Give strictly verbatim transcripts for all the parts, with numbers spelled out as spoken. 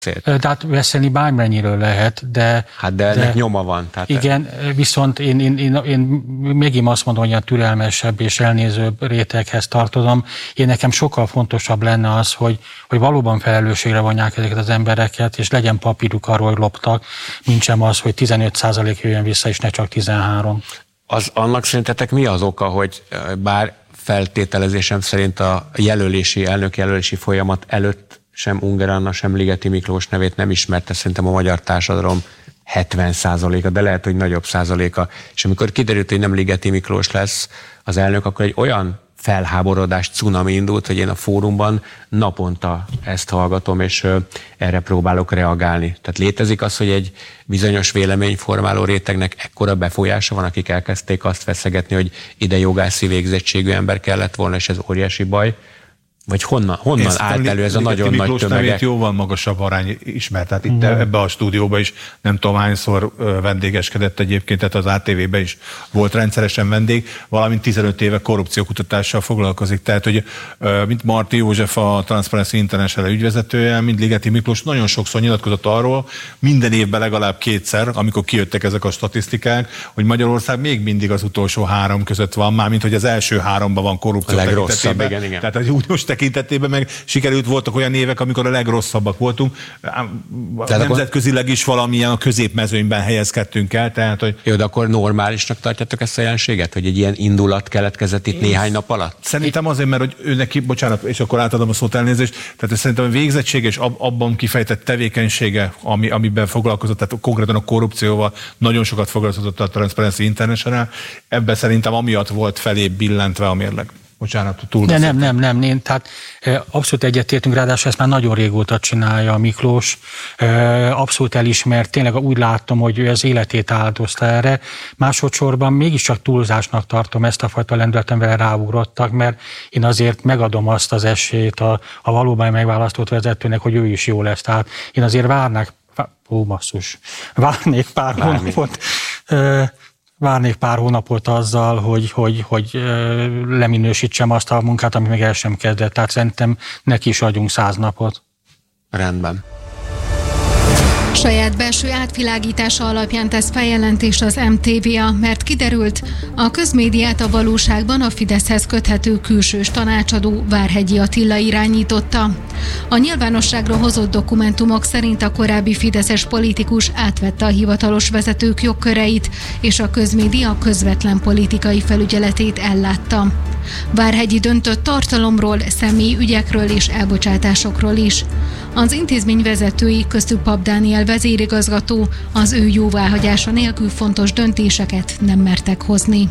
Tehát beszélni bármennyiről lehet, de... Hát de ennek de, nyoma van. Tehát igen, viszont én, én, én, én megint azt mondom, hogy a türelmesebb és elnézőbb réteghez tartozom. Én nekem sokkal fontosabb lenne az, hogy, hogy valóban felelősségre vonják ezeket az embereket, és legyen papíruk arról, hogy loptak, mint sem az, hogy tizenöt százalék jöjjön vissza, és ne csak tizenhárom. Az, annak szerintetek mi az oka, hogy bár feltételezésem szerint a jelölési, elnökjelölési folyamat előtt sem Ungár Anna, sem Ligeti Miklós nevét nem ismerte szerintem a magyar társadalom hetven százaléka, de lehet, hogy nagyobb százaléka. És amikor kiderült, hogy nem Ligeti Miklós lesz az elnök, akkor egy olyan felháborodás cunami indult, hogy én a fórumban naponta ezt hallgatom, és erre próbálok reagálni. Tehát létezik az, hogy egy bizonyos véleményformáló rétegnek ekkora befolyása van, akik elkezdték azt feszegetni, hogy ide jogászi végzettségű ember kellett volna, és ez óriási baj. Vagy honnan, honnan állt elő ez a nagyon nagy tömegek? Jóval magasabb arány ismert. Tehát itt mm. ebbe a stúdióban is nem tudom hányszor vendégeskedett egyébként, tehát az á té vében is volt rendszeresen vendég, valamint tizenöt éve korrupciókutatással foglalkozik. Tehát, hogy mint Marti József, a Transparency International ügyvezetője, mint Ligeti Miklós nagyon sokszor nyilatkozott arról, minden évben legalább kétszer, amikor kijöttek ezek a statisztikák, hogy Magyarország még mindig az utolsó három között van, mármint hogy az első háromban van korrupció. A legrosszabb, igen, igen. Tehát az uniós tekintetében meg sikerült, voltak olyan évek, amikor a legrosszabbak voltunk. Nemzetközileg is valamilyen a középmezőnyben helyezkedtünk el. Tehát, hogy... Jó, de akkor normálisnak tartjátok ezt a jelenséget? Hogy egy ilyen indulat keletkezett itt Én néhány nap alatt? Szerintem azért, mert hogy ő neki, bocsánat, és akkor átadom a szót, elnézést, tehát szerintem a végzettség és abban kifejtett tevékenysége, ami, amiben foglalkozott, tehát konkrétan a korrupcióval nagyon sokat foglalkozott a Transparency International, ebben szerintem amiatt volt felé billentve a mérleg. Bocsánat, túl. De nem, nem, nem, nem. Tehát abszolút egyetértünk, ráadásul ezt már nagyon régóta csinálja a Miklós. Abszolút elismert, tényleg úgy látom, hogy ő az életét áldozta erre. Másodszorban mégiscsak túlzásnak tartom ezt a fajta lendületem, vele ráugrottak, mert én azért megadom azt az esélyt a, a valóban megválasztott vezetőnek, hogy ő is jó lesz. Tehát én azért várnak, ó, basszus, várnék pár hónapot, Várnék pár hónapot azzal, hogy, hogy, hogy leminősítsem azt a munkát, ami meg el sem kezdett. Tehát szerintem neki is adjunk száz napot. Rendben. Saját belső átvilágítása alapján tesz feljelentést az em té vé á, mert kiderült, a közmédiát a valóságban a Fideszhez köthető külsős tanácsadó Várhegyi Attila irányította. A nyilvánosságra hozott dokumentumok szerint a korábbi fideszes politikus átvette a hivatalos vezetők jogköreit, és a közmédia közvetlen politikai felügyeletét ellátta. Várhegyi döntött tartalomról, személyi ügyekről és elbocsátásokról is. Az intézmény vezetői, köztük Pap Dániel vezérigazgató, az ő jóváhagyása nélkül fontos döntéseket nem mertek hozni.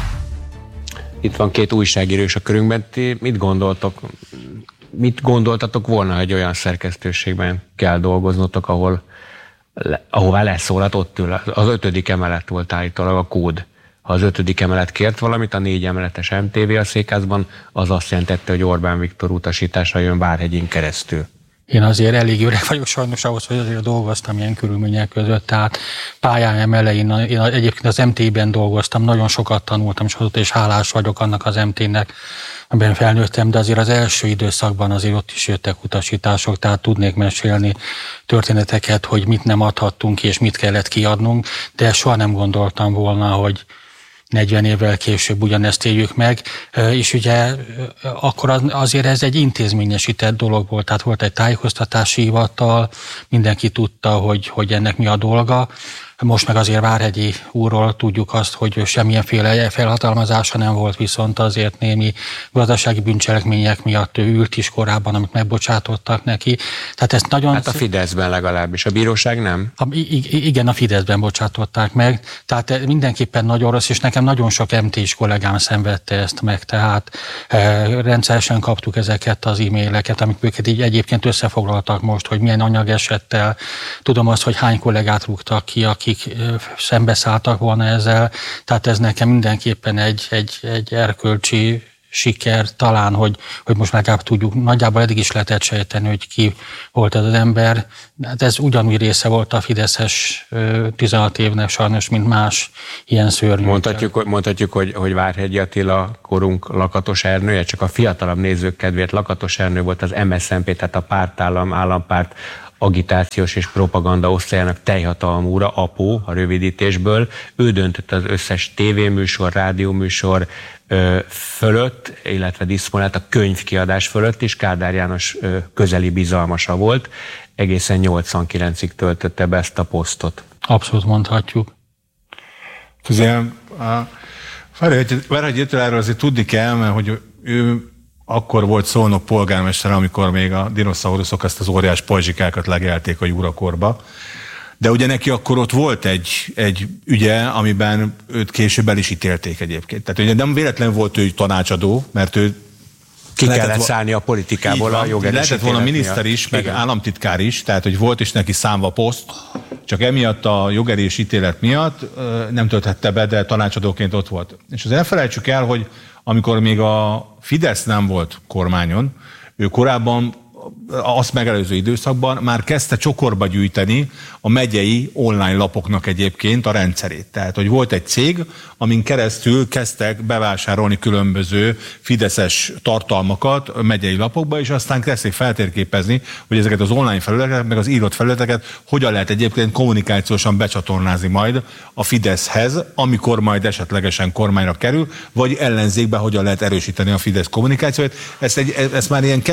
Itt van két újságíró is a körünkben. Ti mit gondoltok? Mit gondoltatok volna, hogy olyan szerkesztőségben kell dolgoznotok, ahol, ahová leszólat, ott ül? Az ötödik emelet volt állítólag a kód. Ha az ötödik emelet kért valamit, a négy emeletes em té vé a székházban, az azt jelentette, hogy Orbán Viktor utasítása jön Várhegyin keresztül. Én azért elég öreg vagyok sajnos ahhoz, hogy azért dolgoztam ilyen körülmények között, tehát pályáim elején, én egyébként az em té-ben dolgoztam, nagyon sokat tanultam, és azóta is hálás vagyok annak az em té-nek, amiben felnőttem, de azért az első időszakban azért ott is jöttek utasítások, tehát tudnék mesélni történeteket, hogy mit nem adhattunk ki, és mit kellett kiadnunk, de soha nem gondoltam volna, hogy negyven évvel később ugyanezt éljük meg, és ugye akkor azért ez egy intézményesített dolog volt, tehát volt egy tájékoztatási hivatal, mindenki tudta, hogy, hogy ennek mi a dolga. Most meg azért Várhegyi úrról tudjuk azt, hogy semmilyenféle felhatalmazása nem volt, viszont azért némi gazdasági bűncselekmények miatt ő ült is korábban, amit megbocsátottak neki. Tehát ezt nagyon... Hát a Fideszben legalábbis, a bíróság nem? A, igen, a Fideszben bocsátották meg, tehát mindenképpen nagyon rossz, és nekem nagyon sok em té-s kollégám szenvedte ezt meg, tehát e, rendszeresen kaptuk ezeket az e-maileket, amiket így egyébként összefoglaltak most, hogy milyen anyagesettel, tudom azt, hogy hány kollégát rúgtak ki, akik szembeszálltak volna ezzel, tehát ez nekem mindenképpen egy, egy, egy erkölcsi siker talán, hogy, hogy most legalább tudjuk, nagyjából eddig is lehetett sejteni, hogy ki volt ez az ember. Hát ez ugyanúgy része volt a fideszes tizenhat évnek sajnos, mint más ilyen szörnyű. Mondhatjuk, mondhatjuk hogy, hogy Várhegyi Attila korunk Lakatos Ernője, csak a fiatalabb nézők kedvéért Lakatos Ernő volt az em es zé en pé, tehát a pártállam, állampárt agitációs és propaganda osztályának teljhatalmúra, APO a rövidítésből. Ő döntött az összes tévéműsor, rádióműsor ö, fölött, illetve diszponált a könyvkiadás fölött is. Kádár János ö, közeli bizalmasa volt. Egészen nyolcvankilencig töltötte be ezt a posztot. Abszolút mondhatjuk. Ez ilyen, Várhegy Györgyről azért tudni kell, mert hogy ő akkor volt Szolnok polgármester, amikor még a dinoszauruszok ezt az óriás pajzsikákat legelték a jurakorba. De ugye neki akkor ott volt egy, egy ügye, amiben őt később el is ítélték egyébként. Tehát ugye nem véletlen volt ő tanácsadó, mert ő ki kellett szállni a politikából a jogerős. Lehetett volna miniszter is, meg igen, államtitkár is, tehát hogy volt is neki számva poszt, csak emiatt a jogerős ítélet miatt nem tölthette be, de tanácsadóként ott volt. És azért elfelejtsük el, hogy amikor még a Fidesz nem volt kormányon, ő korábban azt megelőző időszakban már kezdte csokorba gyűjteni a megyei online lapoknak egyébként a rendszerét. Tehát, hogy volt egy cég, amin keresztül kezdtek bevásárolni különböző fideszes tartalmakat a megyei lapokba, és aztán kezdték feltérképezni, hogy ezeket az online felületeket, meg az írott felületeket hogyan lehet egyébként kommunikációsan becsatornázni majd a Fideszhez, amikor majd esetlegesen kormányra kerül, vagy ellenzékben hogyan lehet erősíteni a Fidesz kommunikációt. Ezt, egy, ezt már ilyen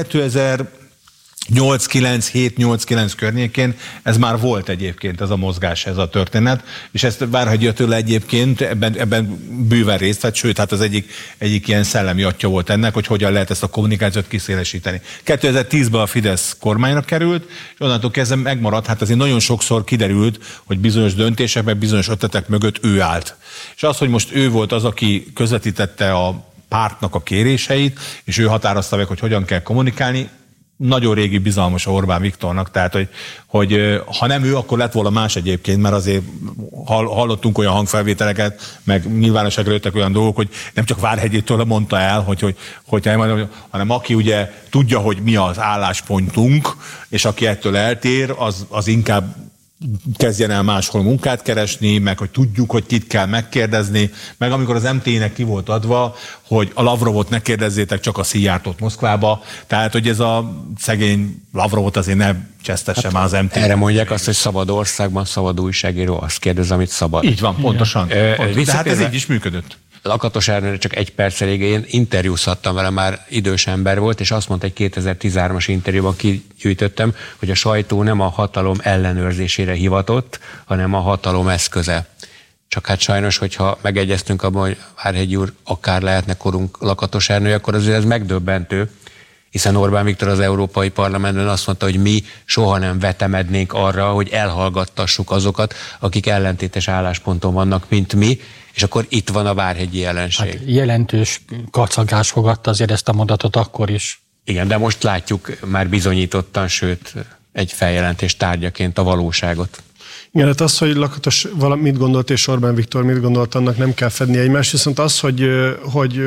kétezer-nyolc kilenc hét nyolc kilenc környékén ez már volt egyébként, ez a mozgás, ez a történet, és ezt Várhegy tőle egyébként ebben, ebben bőven részt vett, sőt, hát az egyik, egyik ilyen szellemi atya volt ennek, hogy hogyan lehet ezt a kommunikációt kiszélesíteni. kétezer-tízben a Fidesz kormányra került, és onnantól kezdve megmaradt, hát azért nagyon sokszor kiderült, hogy bizonyos döntések, meg bizonyos ötletek mögött ő állt. És az, hogy most ő volt az, aki közvetítette a pártnak a kéréseit, és ő határozta meg, hogy hogyan kell kommunikálni, nagyon régi bizalmas Orbán Viktornak, tehát hogy, hogy ha nem ő, akkor lett volna más egyébként, mert azért hallottunk olyan hangfelvételeket, meg nyilvánosságra jöttek olyan dolgok, hogy nem csak Várhegyétől mondta el, hogy, hogy, hogy, hanem aki ugye tudja, hogy mi az álláspontunk, és aki ettől eltér, az, az inkább kezdjen el máshol munkát keresni, meg hogy tudjuk, hogy kit kell megkérdezni, meg amikor az em té nek ki volt adva, hogy a Lavrovot ne kérdezzétek, csak a Szijjártót Moszkvába, tehát hogy ez a szegény Lavrovot azért ne csesztesse hát, már az em té. Erre mondják azt, hogy szabad országban szabad újságíró azt kérdez, amit szabad. Így van, pontosan. Ö, pontosan. De hát ez így is működött. Lakatos Ernőre csak egy perc elég, én interjúzhattam vele, már idős ember volt, és azt mondta, egy kétezer-tizenhármas interjúban kigyűjtöttem, hogy a sajtó nem a hatalom ellenőrzésére hivatott, hanem a hatalom eszköze. Csak hát sajnos, hogyha megegyeztünk abban, hogy Várhegy úr akár lehetne korunk Lakatos Ernője, akkor azért ez megdöbbentő, hiszen Orbán Viktor az Európai Parlamentben azt mondta, hogy mi soha nem vetemednénk arra, hogy elhallgattassuk azokat, akik ellentétes állásponton vannak, mint mi, és akkor itt van a várhegyi jelenség. Hát jelentős kacagás fogadta azért ezt a mondatot akkor is. Igen, de most látjuk már bizonyítottan, sőt, egy feljelentés tárgyaként a valóságot. Igen, hát az, hogy Lakatos mit gondolt és Orbán Viktor mit gondolt, annak nem kell fedni egymást, viszont az, hogy, hogy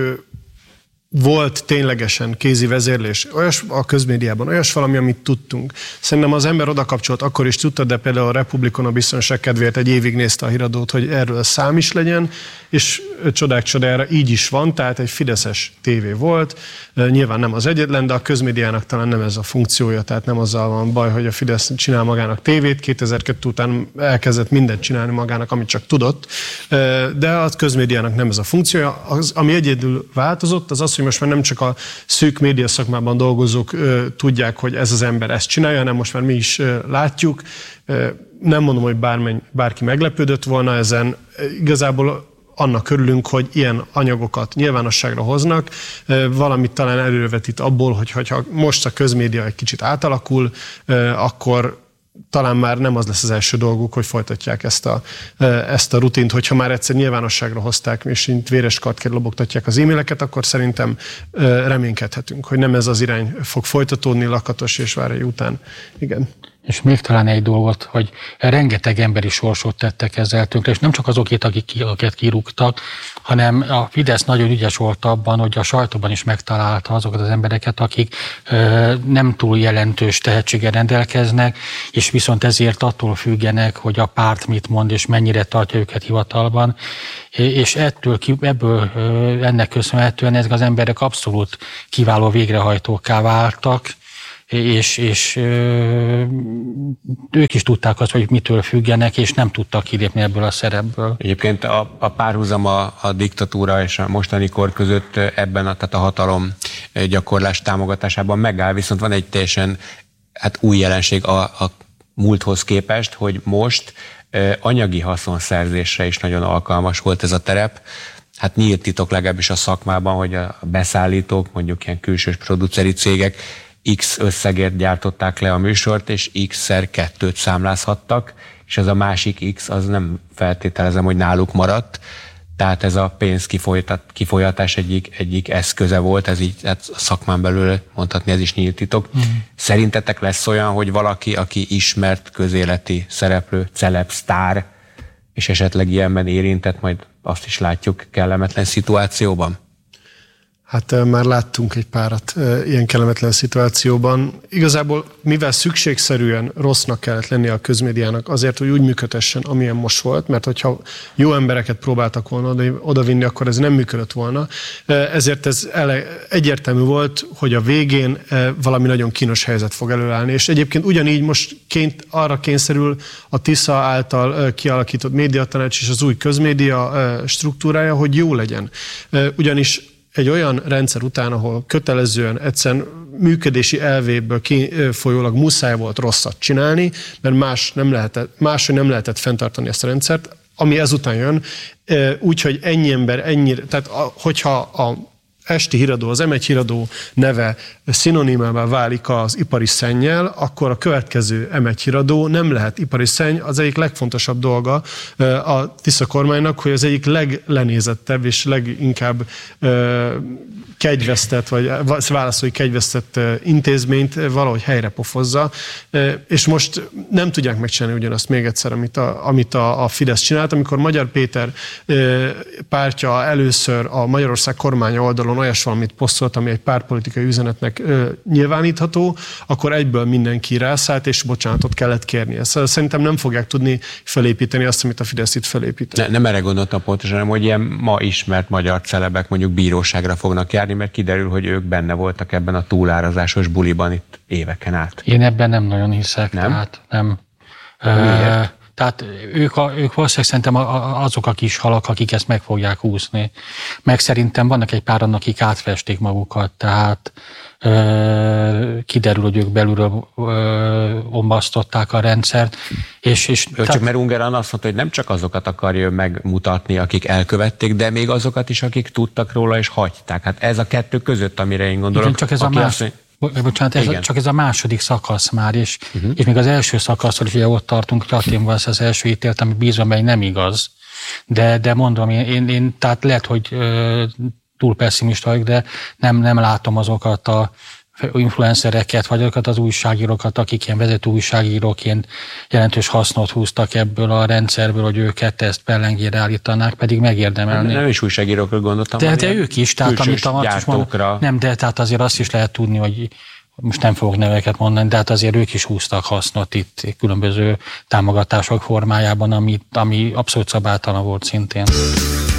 volt ténylegesen kézi vezérlés olyas, a közmédiában, olyas valami, amit tudtunk. Szerintem az ember oda kapcsolt, akkor is tudta, de például a Republikon a biztonság kedvéért egy évig nézte a híradót, hogy erről szám is legyen, és csodák csodára így is van, tehát egy fideszes tévé volt. Nyilván nem az egyetlen, de a közmédiának talán nem ez a funkciója, tehát nem azzal van baj, hogy a Fidesz csinál magának tévét, kétezer-kettő után elkezdett mindent csinálni magának, amit csak tudott, de a közmédiának nem ez a funkciója. Az, ami egyedül változott, az az, hogy most már nem csak a szűk média szakmában dolgozók ö, tudják, hogy ez az ember ezt csinálja, hanem most már mi is ö, látjuk. Ö, nem mondom, hogy bármenny, bárki meglepődött volna ezen. Igazából annak örülünk, hogy ilyen anyagokat nyilvánosságra hoznak. Ö, valamit talán elővetít abból, hogy ha most a közmédia egy kicsit átalakul, ö, akkor talán már nem az lesz az első dolguk, hogy folytatják ezt a, ezt a rutint, hogyha már egyszer nyilvánosságra hozták, és így véres kardként lobogtatják az e-maileket, akkor szerintem reménykedhetünk, hogy nem ez az irány fog folytatódni Lakatos és Várhegy után. Igen. És még talán egy dolgot, hogy rengeteg emberi sorsot tettek ezzel tönkre, és nem csak azokét, akik, akiket kirúgtak, hanem a Fidesz nagyon ügyes volt abban, hogy a sajtóban is megtalálta azokat az embereket, akik ö, nem túl jelentős tehetséggel rendelkeznek, és viszont ezért attól függenek, hogy a párt mit mond, és mennyire tartja őket hivatalban. És ettől, ebből ennek köszönhetően ezek az emberek abszolút kiváló végrehajtókká váltak, és, és ö, ők is tudták azt, hogy mitől függenek, és nem tudtak kilépni ebből a szerepből. Egyébként a, a párhuzam a, a diktatúra és a mostani kor között ebben a, tehát a hatalom gyakorlás támogatásában megáll, viszont van egy teljesen hát új jelenség a, a múlthoz képest, hogy most eh, anyagi haszonszerzésre is nagyon alkalmas volt ez a terep. Hát nyílt titok legalábbis a szakmában, hogy a beszállítók, mondjuk ilyen külsős produceri cégek X összegért gyártották le a műsort, és X-szer kettőt számlázhattak, és az a másik X, az nem feltételezem, hogy náluk maradt. Tehát ez a pénz kifolyatás egyik, egyik eszköze volt, ez így hát a szakmán belül mondhatni, ez is nyílt titok. Mm. Szerintetek lesz olyan, hogy valaki, aki ismert közéleti szereplő, celeb, sztár, és esetleg ilyenben érintett, majd azt is látjuk kellemetlen szituációban? Hát már láttunk egy párat ilyen kellemetlen szituációban. Igazából, mivel szükségszerűen rossznak kellett lennie a közmédiának azért, hogy úgy működhessen, amilyen most volt, mert hogyha jó embereket próbáltak volna odavinni, akkor ez nem működött volna. Ezért ez ele, egyértelmű volt, hogy a végén valami nagyon kínos helyzet fog előállni. És egyébként ugyanígy most ként, arra kényszerül a TISZA által kialakított médiatanács és az új közmédia struktúrája, hogy jó legyen. Ugyanis egy olyan rendszer után, ahol kötelezően egyszerűen működési elvéből kifolyólag muszáj volt rosszat csinálni, mert más nem lehetett, máshogy nem lehetett fenntartani ezt a rendszert, ami ezután jön, úgyhogy ennyi ember, ennyire, tehát hogyha a esti híradó, az em egy híradó neve szinonimává válik az ipari szennyel, akkor a következő em egy híradó nem lehet ipari szenny. Az egyik legfontosabb dolga a TISZA kormánynak, hogy az egyik leglenézettebb és leginkább kegyvesztett, vagy válaszolói kegyvesztett intézményt valahogy helyre pofozza, és most nem tudják megcsinálni ugyanazt még egyszer, amit a, amit a, a Fidesz csinált. Amikor Magyar Péter pártja először a Magyarország kormánya oldalon olyas valamit posztolt, ami egy pártpolitikai üzenetnek ö, nyilvánítható, akkor egyből mindenki rászállt, és bocsánatot kellett kérnie. Szóval szerintem nem fogják tudni felépíteni azt, amit a Fidesz itt felépített. Ne, nem erre gondoltam pontosan, hanem hogy ilyen ma ismert magyar celebek mondjuk bíróságra fognak járni, mert kiderül, hogy ők benne voltak ebben a túlárazásos buliban itt éveken át. Én ebben nem nagyon hiszek. Nem? Tehát nem. Miért? Tehát ők, a, ők valószínűleg szerintem azok a kis halak, akik ezt meg fogják úszni. Meg szerintem vannak egy páran, akik átfesték magukat, tehát ö, kiderül, hogy ők belülről ö, ombasztották a rendszert. És, és Ő csak mert Ungeran azt mondta, hogy nem csak azokat akarja megmutatni, akik elkövették, de még azokat is, akik tudtak róla és hagyták. Hát ez a kettő között, amire én gondolok. Igen, csak ez a más... Bocsánat, ez a, csak ez a második szakasz már, és, uh-huh. és még az első szakaszról is ugye ott tartunk, hogy Atténban az első ítélet, ami bízom, mely nem igaz. De, de mondom, én, én, én tehát lehet, hogy ö, túl pessimista vagyok, de nem, nem látom azokat a influencereket, vagy azokat az újságírókat, akik ilyen vezető újságíróként jelentős hasznot húztak ebből a rendszerből, hogy őket ezt pellengére állítanák, pedig megérdemelni. Nem is újságírókról gondoltam. De, de ők is, tehát amit a gyártókra. Nem, de tehát azért azt is lehet tudni, hogy most nem fogok neveket mondani, de hát azért ők is húztak hasznot itt különböző támogatások formájában, ami, ami abszolút szabálytalan volt szintén.